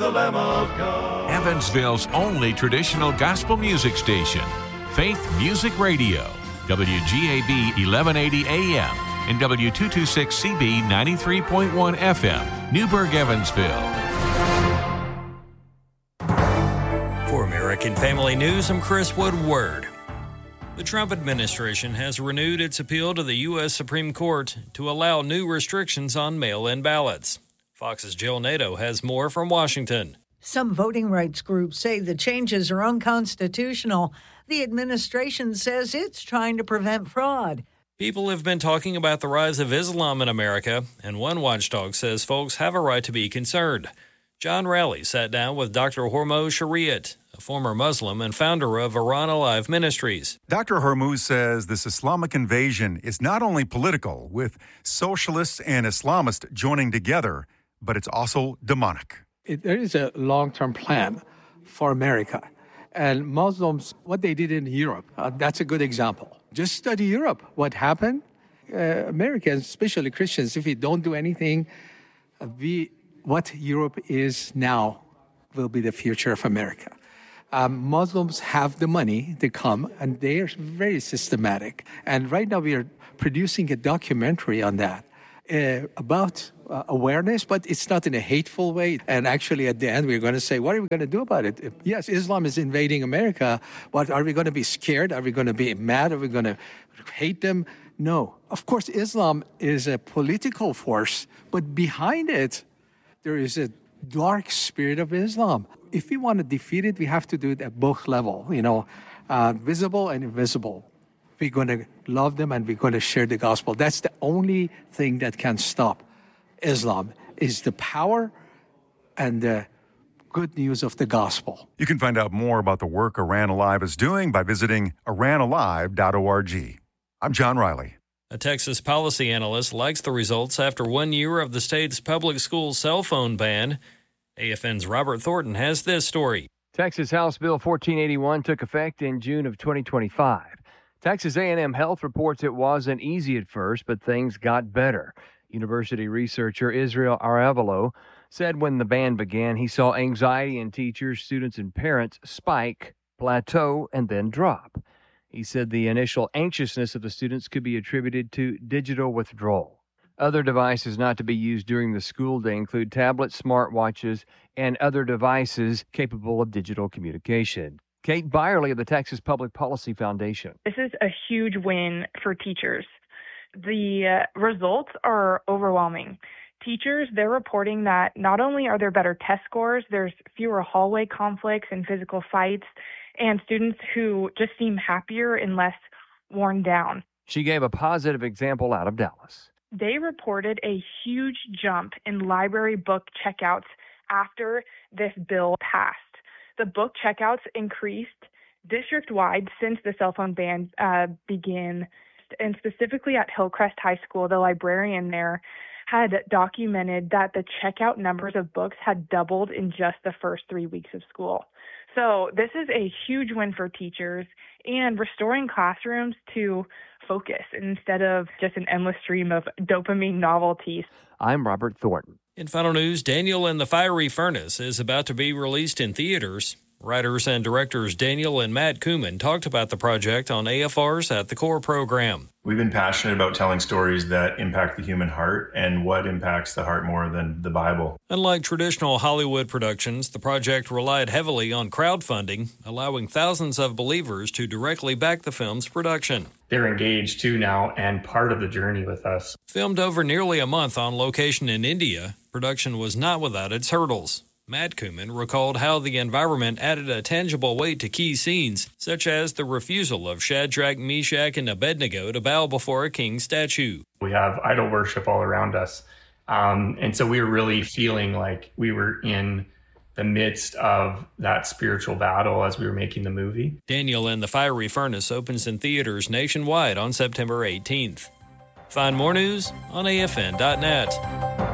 Lamb of God. Evansville's only traditional gospel music station, Faith Music Radio, WGAB 1180 AM and W226CB 93.1 FM, Newburgh, Evansville. For American Family News, I'm Chris Woodward. The Trump administration has renewed its appeal to the U.S. Supreme Court to allow new restrictions on mail-in ballots. Fox's Jill Nato has more from Washington. Some voting rights groups say the changes are unconstitutional. The administration says it's trying to prevent fraud. People have been talking about the rise of Islam in America, and one watchdog says folks have a right to be concerned. John Raleigh sat down with Dr. Hormoz Shariat, a former Muslim and founder of Iran Alive Ministries. Dr. Hormoz says this Islamic invasion is not only political, with socialists and Islamists joining together, but it's also demonic. There is a long-term plan for America. And Muslims, what they did in Europe, that's a good example. Just study Europe. What happened? Americans, especially Christians, if we don't do anything, what Europe is now will be the future of America. Muslims have the money to come, and they are very systematic. And right now we are producing a documentary on that about awareness, but it's not in a hateful way. And actually, at the end, we're going to say, what are we going to do about it? Yes, Islam is invading America, but are we going to be scared? Are we going to be mad? Are we going to hate them? No. Of course, Islam is a political force, but behind it, there is a dark spirit of Islam. If we want to defeat it, we have to do it at both levels, visible and invisible. We're going to love them and we're going to share the gospel. That's the only thing that can stop Islam, is the power and the good news of the gospel. You can find out more about the work Iran Alive is doing by visiting iranalive.org. I'm John Riley. A Texas policy analyst likes the results after 1 year of the state's public school cell phone ban. AFN's Robert Thornton has this story. Texas House Bill 1481 took effect in June of 2025. Texas A&M Health reports it wasn't easy at first, but things got better. University researcher Israel Arevalo said when the ban began, he saw anxiety in teachers, students, and parents spike, plateau, and then drop. He said the initial anxiousness of the students could be attributed to digital withdrawal. Other devices not to be used during the school day include tablets, smartwatches, and other devices capable of digital communication. Kate Byerly of the Texas Public Policy Foundation. This is a huge win for teachers. The results are overwhelming. Teachers, they're reporting that not only are there better test scores, there's fewer hallway conflicts and physical fights, and students who just seem happier and less worn down. She gave a positive example out of Dallas. They reported a huge jump in library book checkouts after this bill passed. The book checkouts increased district-wide since the cell phone ban began, and specifically at Hillcrest High School, the librarian there had documented that the checkout numbers of books had doubled in just the first 3 weeks of school. So this is a huge win for teachers and restoring classrooms to focus instead of just an endless stream of dopamine novelties. I'm Robert Thornton. In final news, Daniel and the Fiery Furnace is about to be released in theaters. Writers and directors Daniel and Matt Kumin talked about the project on AFR's At the Core program. We've been passionate about telling stories that impact the human heart, and what impacts the heart more than the Bible. Unlike traditional Hollywood productions, the project relied heavily on crowdfunding, allowing thousands of believers to directly back the film's production. They're engaged too now and part of the journey with us. Filmed over nearly a month on location in India, production was not without its hurdles. Matt Kumin recalled how the environment added a tangible weight to key scenes, such as the refusal of Shadrach, Meshach, and Abednego to bow before a king statue. We have idol worship all around us. And so we were really feeling like we were in the midst of that spiritual battle as we were making the movie. Daniel and the Fiery Furnace opens in theaters nationwide on September 18th. Find more news on AFN.net.